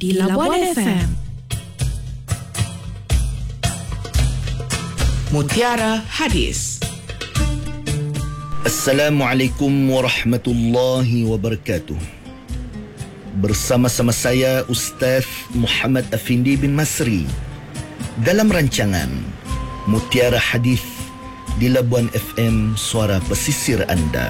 di Labuan FM. Mutiara Hadis. Assalamualaikum warahmatullahi wabarakatuh. Bersama-sama saya Ustaz Muhammad Afindi bin Masri dalam rancangan Mutiara Hadis di Labuan FM, suara pesisir anda.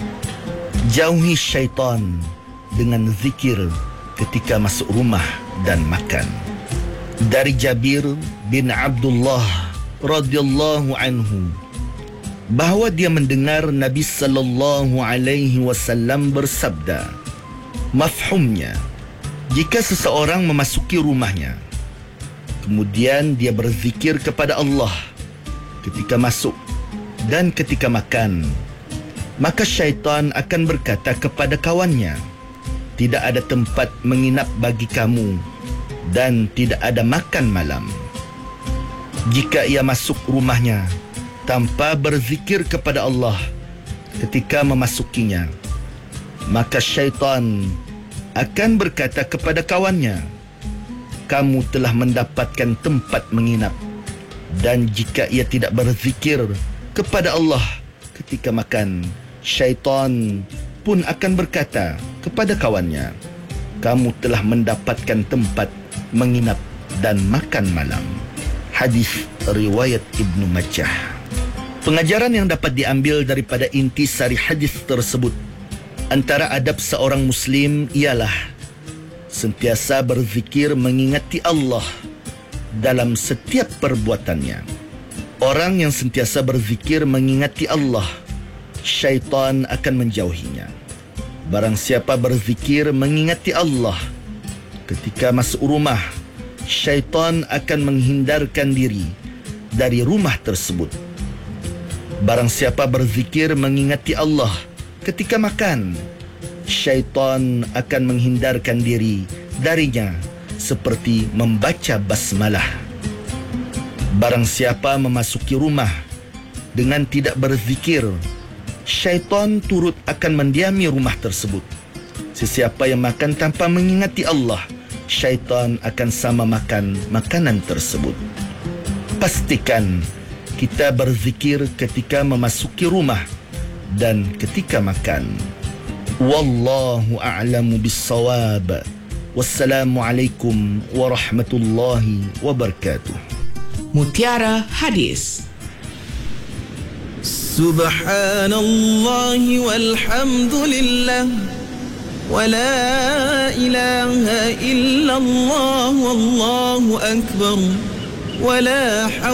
Jauhi syaitan dengan zikir ketika masuk rumah dan makan. Dari Jabir bin Abdullah radhiyallahu anhu bahawa dia mendengar Nabi sallallahu alaihi wasallam bersabda, mafhumnya, jika seseorang memasuki rumahnya kemudian dia berzikir kepada Allah ketika masuk dan ketika makan, maka syaitan akan berkata kepada kawannya, tidak ada tempat menginap bagi kamu dan tidak ada makan malam. Jika ia masuk rumahnya tanpa berzikir kepada Allah ketika memasukinya, maka syaitan akan berkata kepada kawannya, kamu telah mendapatkan tempat menginap. Dan jika ia tidak berzikir kepada Allah ketika makan, syaitan pun akan berkata kepada kawannya, kamu telah mendapatkan tempat menginap dan makan malam. Hadis riwayat Ibnu Majah. Pengajaran yang dapat diambil daripada intisari hadis tersebut, antara adab seorang Muslim ialah sentiasa berzikir mengingati Allah dalam setiap perbuatannya. Orang yang sentiasa berzikir mengingati Allah, syaitan akan menjauhinya. Barang siapa berzikir mengingati Allah ketika masuk rumah, syaitan akan menghindarkan diri dari rumah tersebut. Barang siapa berzikir mengingati Allah ketika makan, syaitan akan menghindarkan diri darinya seperti membaca basmalah. Barang siapa memasuki rumah dengan tidak berzikir, syaitan turut akan mendiami rumah tersebut. Sesiapa yang makan tanpa mengingati Allah, syaitan akan sama makan makanan tersebut. Pastikan kita berzikir ketika memasuki rumah dan ketika makan. Wallahu a'lamu bis-shawab. Wassalamualaikum warahmatullahi wabarakatuh. Mutiara Hadis. Subhanallah walhamdulillah wa la ilaha illallah wallahu akbar wa la